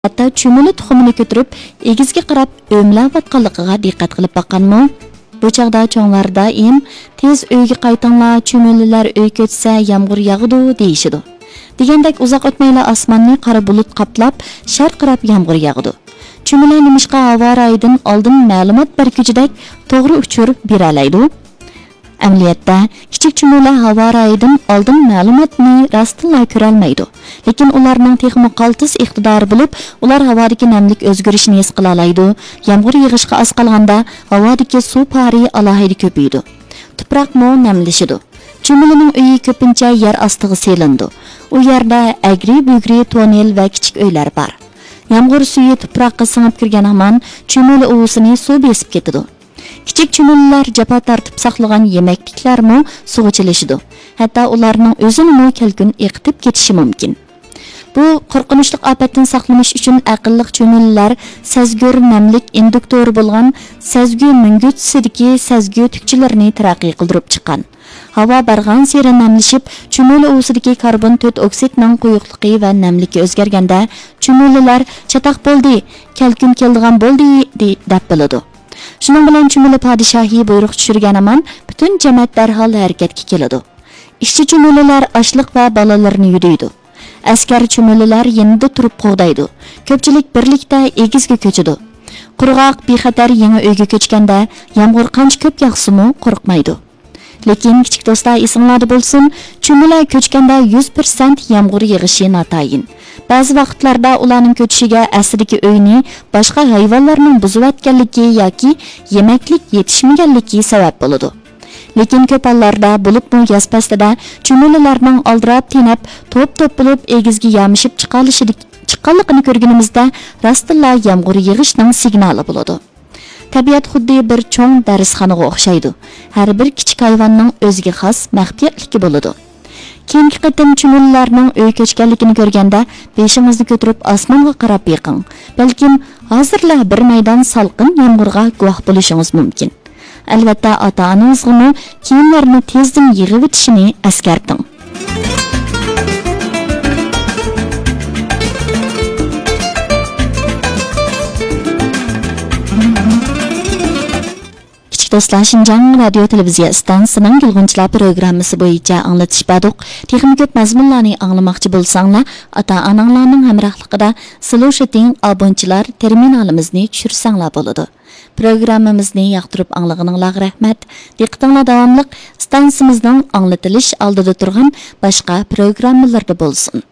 Hatta çümülü tuxumini kötürüp, egizge qarab ömləvatqanlıqıga diqqat qilib baqanmı? Bu çağda çoğlar daim tez öyge qaytanlar, çümülülər öy kötsə yağmur yağıdı deyişidu. Degендek uzaq ötmeyla asmanni qara bulut qaplab, şarqırab yağmur yağıdı. Çümülü nimişqa hava rayidin aldın məlumat berkücüdek toğru uçur bir alaydı. Əməliyyatda, kiçik çümülü hava rayidin aldın məlumatni rastınla körəlməydi. Lekin ularning texmi qaltis iqtidarı bo'lib, ular havadagi namlik o'zgarishini his qila oladi. Yağmur yig'ishga oz qolganda havadagi suv pari alohida ko'paydi. Tuproqmo namlashidi. Çümülüning uyi ko'pincha yer ostiga selindi. U yerda agri-bugri tonel va kichik uylar bor. Yağmur suvi tuproqqa singib kirgan hamon çümülü uvusini suv besib ketadi. Kichik çümülülər japa tartib saqlagan yeməkliklərmi suğa çilishidi. Hatta ularning o'zini kelkun eqitib ketishi mumkin. Bu qo'rqinchli ofatdan saqlanish uchun aqlliq çümülülər sezgör namlik induktori bo'lgan sezgi mingutsidagi sezgi tükchilarini taraqqiy qildirib chiqqan. Havo bargan seri namlashib, çümülü uvusidagi karbon 4 oksidning quyuqligi va namligi o'zgarganda çümülülər chataq bo'ldi, kelkun keldigan bo'ldi deb biladi. Şunun bilan çümülü padişahi buyruq tushirgan aman bütün jamoat darhol harakatga keladi. İşçi çümülülər açlıq va balalarini yudaydi. Askar çümülülər yanında turib qo'g'daydi. Ko'pchilik birlikda egizga ko'chidi. Qurg'oq bexatar yangi uyga ko'chganda yağmur qancha ko'p yog'simi qo'rqmaydi. Lekin kichik do'stlar esinglarda bo'lsin, çümülər ko'chganda 100% yağmur yig'ishi notayin. Ba'zi vaqtlarda ularning ko'chishiga asridagi uyni boshqa hayvonlarning buzib o'tganligi yoki yemaklik yetishmaganligi sabab bo'ladi. Lekin ko'p hollarda bo'libmi yoz paslida çümülülərning oldirab tinab, to'p-to'p bo'lib egizga yamishib chiqqanligini ko'rganimizda rastilla yağmur yig'ishning signali bo'ladi. Tabiat xuddi bir cho'ng darsxonaga o'xshaydi. Har bir kichik hayvonning o'ziga xos maxfiyatligi bo'ladi. Keyingi qatim çümülülərning uy ko'chganligini ko'rganda beshingizni ko'tarib osmonga qarab yiqing. Balkim hozirla bir maydon salqin yomg'irga guvoh bo'lishingiz mumkin. Albatta ota-onangizga kiyimlarni tezdan yig'ib o'tishini eskarting. Dostlar, Şinjan Radio Televiziya stansiyasining Gulg'unchilar programmasi bo'yicha anglatish berdik. Texnik ko'p mazmunlarni anglamoqchi bo'lsanglar, ota-onanglarning hamrohligida Solution abonchilar terminalimizni tushirsanglar bo'ladi. Programmamizni yoqtirib anglaganinglarga rahmat. Diqqatinglar davomli stansiyamizning anglatilish oldida turgan boshqa programmalarda bo'lsin.